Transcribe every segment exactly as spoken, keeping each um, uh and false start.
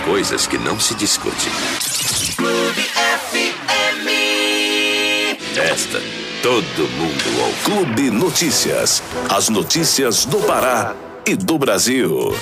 coisas que não se discute. Clube F M. Esta, todo mundo ouve. Clube Notícias. As notícias do Pará e do Brasil.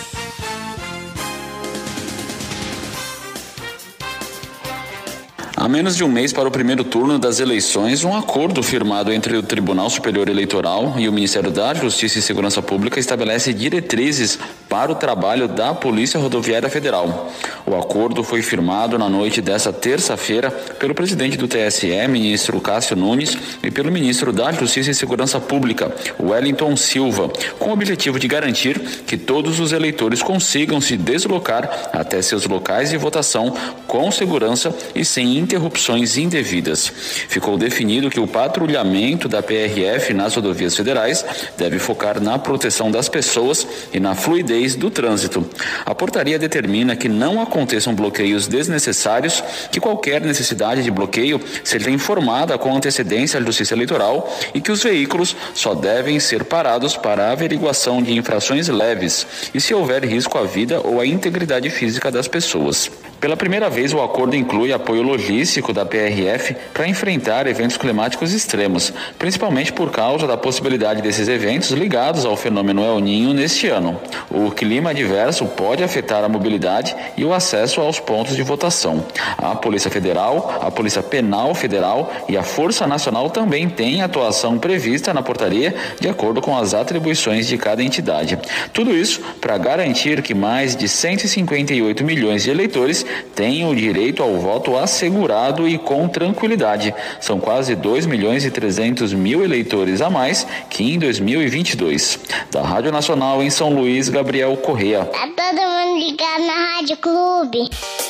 Há menos de um mês para o primeiro turno das eleições, um acordo firmado entre o Tribunal Superior Eleitoral e o Ministério da Justiça e Segurança Pública estabelece diretrizes para o trabalho da Polícia Rodoviária Federal. O acordo foi firmado na noite desta terça-feira pelo presidente do T S E, ministro Cássio Nunes, e pelo ministro da Justiça e Segurança Pública, Wellington Silva, com o objetivo de garantir que todos os eleitores consigam se deslocar até seus locais de votação com segurança e sem interrupções indevidas. Ficou definido que o patrulhamento da P R F nas rodovias federais deve focar na proteção das pessoas e na fluidez do trânsito. A portaria determina que não aconteçam bloqueios desnecessários, que qualquer necessidade de bloqueio seja informada com antecedência à Justiça Eleitoral e que os veículos só devem ser parados para averiguação de infrações leves e se houver risco à vida ou à integridade física das pessoas. Pela primeira vez, o acordo inclui apoio logístico da P R F para enfrentar eventos climáticos extremos, principalmente por causa da possibilidade desses eventos ligados ao fenômeno El Niño neste ano. O clima adverso pode afetar a mobilidade e o acesso aos pontos de votação. A Polícia Federal, a Polícia Penal Federal e a Força Nacional também têm atuação prevista na portaria de acordo com as atribuições de cada entidade. Tudo isso para garantir que mais de cento e cinquenta e oito milhões de eleitores tenham o direito ao voto assegurado e com tranquilidade. São quase dois milhões e trezentos mil eleitores a mais que em dois mil e vinte e dois. Da Rádio Nacional em São Luís, Gabriel Correa. Tá todo mundo ligado na Rádio Clube.